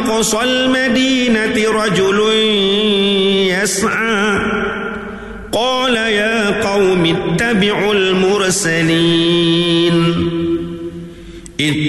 أقصى المدينة رجل يسعى قال يا قوم اتبعوا المرسلين